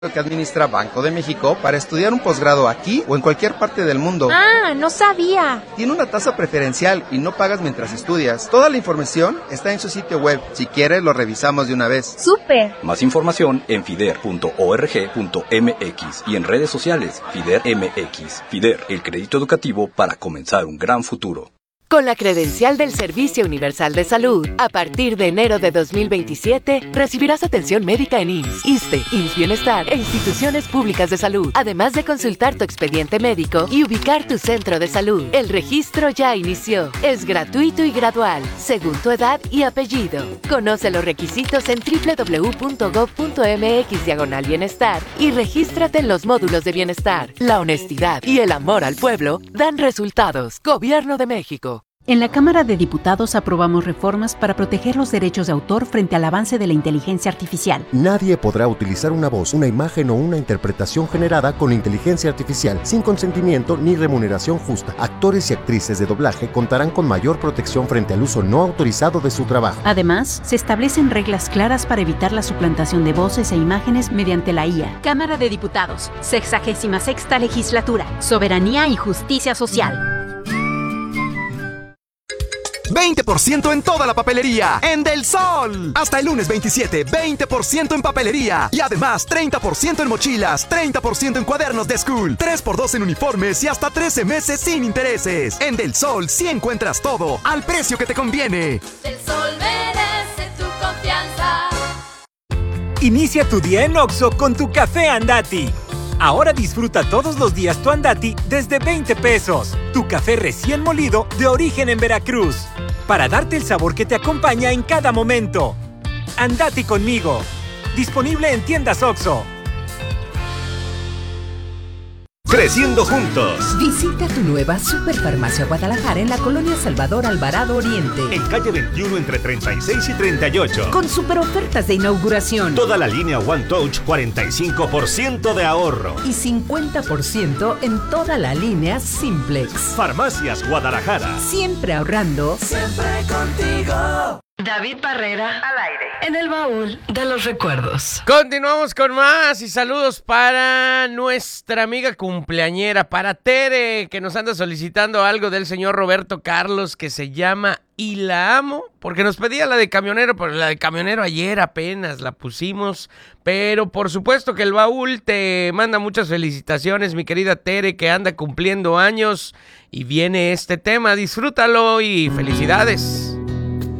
que administra Banco de México para estudiar un posgrado aquí o en cualquier parte del mundo. ¡Ah, no sabía! Tiene una tasa preferencial y no pagas mientras estudias. Toda la información está en su sitio web. Si quieres, lo revisamos de una vez. ¡Súper! Más información en fider.org.mx y en redes sociales Fider MX. Fider, el crédito educativo para comenzar un gran futuro. Con la credencial del Servicio Universal de Salud, a partir de enero de 2027, recibirás atención médica en IMSS, ISSSTE, IMSS Bienestar e instituciones públicas de salud, además de consultar tu expediente médico y ubicar tu centro de salud. El registro ya inició. Es gratuito y gradual, según tu edad y apellido. Conoce los requisitos en www.gov.mx/bienestar y regístrate en los módulos de bienestar. La honestidad y el amor al pueblo dan resultados. Gobierno de México. En la Cámara de Diputados aprobamos reformas para proteger los derechos de autor frente al avance de la inteligencia artificial. Nadie podrá utilizar una voz, una imagen o una interpretación generada con inteligencia artificial sin consentimiento ni remuneración justa. Actores y actrices de doblaje contarán con mayor protección frente al uso no autorizado de su trabajo. Además, se establecen reglas claras para evitar la suplantación de voces e imágenes mediante la IA. Cámara de Diputados, 66ª Legislatura, Soberanía y Justicia Social. 20% en toda la papelería en Del Sol. Hasta el lunes 27, 20% en papelería. Y además 30% en mochilas, 30% en cuadernos de school, 3x2 en uniformes y hasta 13 meses sin intereses. En Del Sol sí encuentras todo al precio que te conviene. Del Sol merece tu confianza. Inicia tu día en Oxxo con tu café Andati. Ahora disfruta todos los días tu Andati desde 20 pesos. Tu café recién molido de origen en Veracruz. Para darte el sabor que te acompaña en cada momento. Andati conmigo. Disponible en tiendas Oxxo. Creciendo juntos. Visita tu nueva Superfarmacia Guadalajara en la colonia Salvador Alvarado Oriente. En calle 21 entre 36 y 38. Con super ofertas de inauguración. Toda la línea One Touch, 45% de ahorro. Y 50% en toda la línea Simplex. Farmacias Guadalajara. Siempre ahorrando. Siempre contigo. David Barrera al aire en el baúl de los recuerdos. Continuamos con más y saludos para nuestra amiga cumpleañera, para Tere, que nos anda solicitando algo del señor Roberto Carlos que se llama Y la amo, porque nos pedía la de camionero, pero la de camionero ayer apenas la pusimos, pero por supuesto que el baúl te manda muchas felicitaciones, mi querida Tere, que anda cumpliendo años y viene este tema, disfrútalo y felicidades.